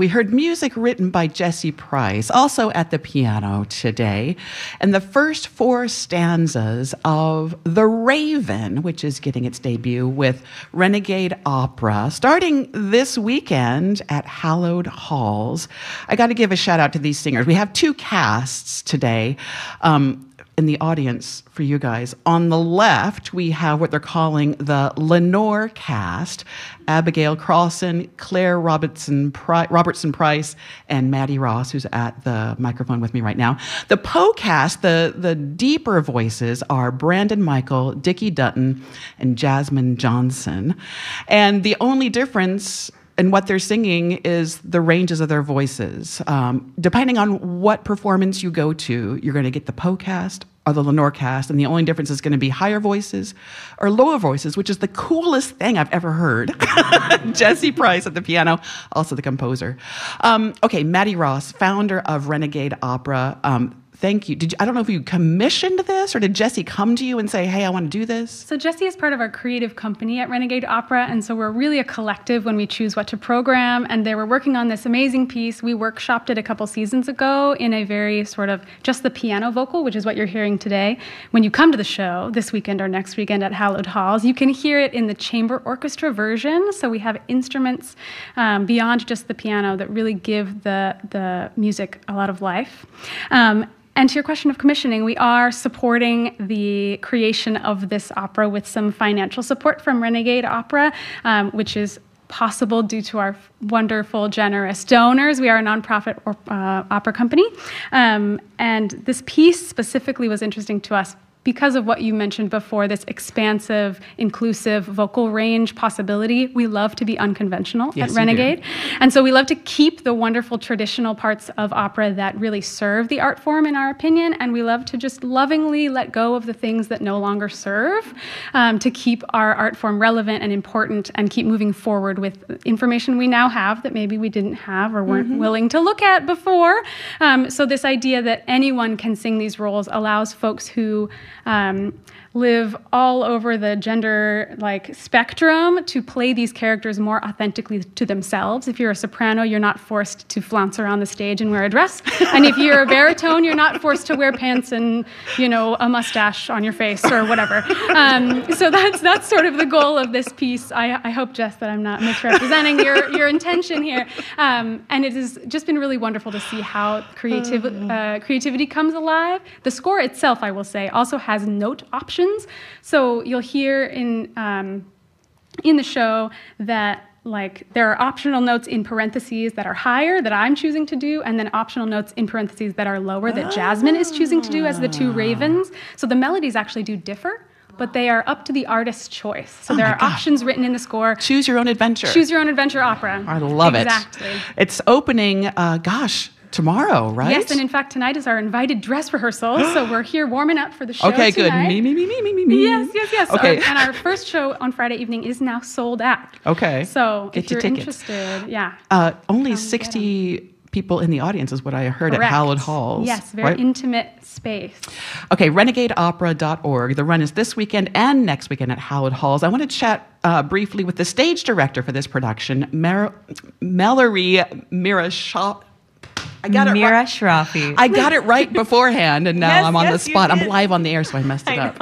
We heard music written by Jesse Price, also at the piano today. And the first four stanzas of The Raven, which is getting its debut with Renegade Opera, starting this weekend at Hallowed Halls. I got to give a shout out to these singers. We have two casts today. In the audience for you guys. On the left, we have what they're calling the Lenore cast: Abigail Crossan, Claire Robertson Price, and Maddie Ross, who's at the microphone with me right now. The Poe cast, the deeper voices, are Brandon Michael, Dickie Dutton, and Jasmine Johnson. And the only difference and what they're singing is the ranges of their voices. Depending on what performance you go to, you're going to get the Poe cast or the Lenore cast, and the only difference is going to be higher voices or lower voices, which is the coolest thing I've ever heard. Jesse Price at the piano, also the composer. Okay, Maddie Ross, founder of Renegade Opera. Thank you. I don't know if you commissioned this, or did Jesse come to you and say, hey, I want to do this? So Jesse is part of our creative company at Renegade Opera, and so we're really a collective when we choose what to program, and they were working on this amazing piece. We workshopped it a couple seasons ago in a very sort of just the piano vocal, which is what you're hearing today. When you come to the show this weekend or next weekend at Hallowed Halls, you can hear it in the chamber orchestra version. So we have instruments beyond just the piano that really give the music a lot of life. And to your question of commissioning, we are supporting the creation of this opera with some financial support from Renegade Opera, which is possible due to our wonderful, generous donors. We are a nonprofit opera company. And this piece specifically was interesting to us because of what you mentioned before, this expansive, inclusive vocal range possibility. We love to be unconventional at Renegade. And so we love to keep the wonderful traditional parts of opera that really serve the art form, in our opinion, and we love to just lovingly let go of the things that no longer serve, to keep our art form relevant and important and keep moving forward with information we now have that maybe we didn't have or weren't willing to look at before. So this idea that anyone can sing these roles allows folks who live all over the gender spectrum to play these characters more authentically to themselves. If you're a soprano, you're not forced to flounce around the stage and wear a dress. And if you're a baritone, you're not forced to wear pants and, a mustache on your face or whatever. So that's sort of the goal of this piece. I hope, Jess, that I'm not misrepresenting your intention here. And it has just been really wonderful to see how creativity comes alive. The score itself, I will say, also has note options. So you'll hear in the show that there are optional notes in parentheses that are higher that I'm choosing to do, and then optional notes in parentheses that are lower that Jasmine is choosing to do as the two ravens. So the melodies actually do differ, but they are up to the artist's choice. So there are options written in the score. Choose your own adventure. Choose your own adventure opera. I love it. Exactly. It's opening, tomorrow, right? Yes, and in fact, tonight is our invited dress rehearsal, so we're here warming up for the show Okay, tonight. Good. Me. Yes. Okay. And our first show on Friday evening is now sold out. Okay. So Get if you're tickets. interested, only 60 people in the audience is what I heard at Hallowed Halls. Yes, very intimate space. Okay, renegadeopera.org. The run is this weekend and next weekend at Hallowed Halls. I want to chat briefly with the stage director for this production, Mallory Mirashrafi. I got it Mira Shrafi. I got it right beforehand, and now I'm on the spot. I'm live on the air, so I messed it up.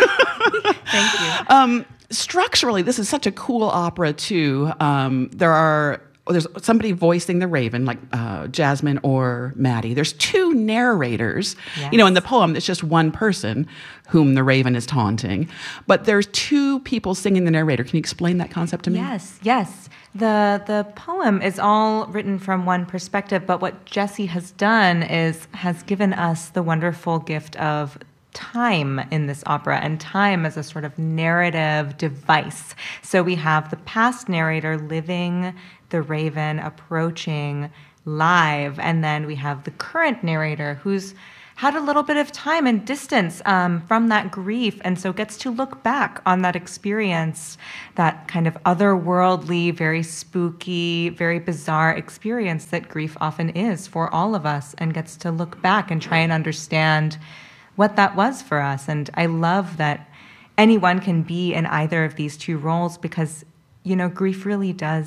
Thank you. Structurally, this is such a cool opera, too. There's somebody voicing the Raven, like Jasmine or Maddie. There's two narrators. Yes. In the poem, it's just one person whom the Raven is taunting. But there's two people singing the narrator. Can you explain that concept to me? Yes. The poem is all written from one perspective, but what Jesse has done has given us the wonderful gift of time in this opera, and time as a sort of narrative device. So we have the past narrator living the Raven, approaching live, and then we have the current narrator who's had a little bit of time and distance from that grief, and so gets to look back on that experience, that kind of otherworldly, very spooky, very bizarre experience that grief often is for all of us, and gets to look back and try and understand what that was for us. And I love that anyone can be in either of these two roles because, grief really does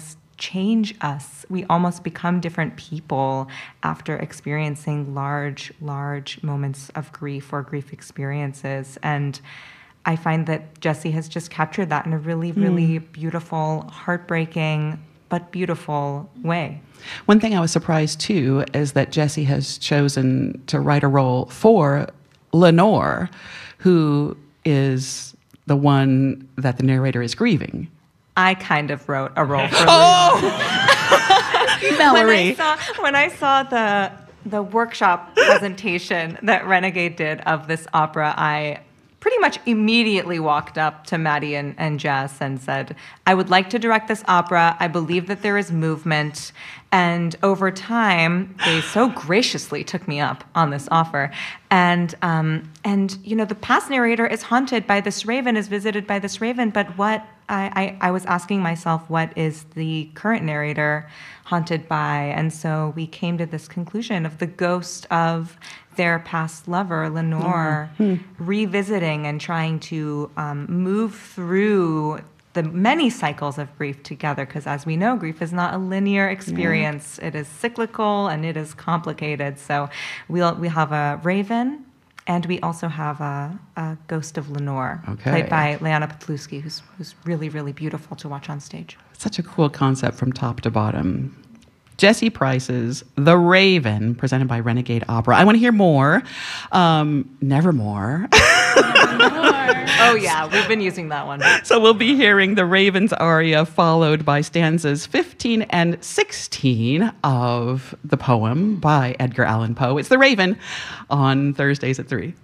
change us. We almost become different people after experiencing large moments of grief or grief experiences. And I find that Jessie has just captured that in a really beautiful, heartbreaking, but beautiful way. One thing I was surprised too is that Jessie has chosen to write a role for Lenore, who is the one that the narrator is grieving. I kind of wrote a role for Lenore. Mallory. When I saw the workshop presentation that Renegade did of this opera, I pretty much immediately walked up to Maddie and Jess and said, I would like to direct this opera. I believe that there is movement. And over time, they so graciously took me up on this offer. And the past narrator is haunted by this raven, is visited by this raven. But what I was asking myself, what is the current narrator haunted by? And so we came to this conclusion of the ghost of their past lover, Lenore, revisiting and trying to move through the many cycles of grief together, because as we know, grief is not a linear experience. It is cyclical and it is complicated. So we have a raven, and we also have a ghost of Lenore, played by Liana Petluski, who's really, really beautiful to watch on stage. Such a cool concept from top to bottom. Jessie Price's The Raven, presented by Renegade Opera. I want to hear more. Nevermore. Oh, yeah, we've been using that one. So we'll be hearing the Raven's aria, followed by stanzas 15 and 16 of the poem by Edgar Allan Poe. It's The Raven on Thursdays at 3.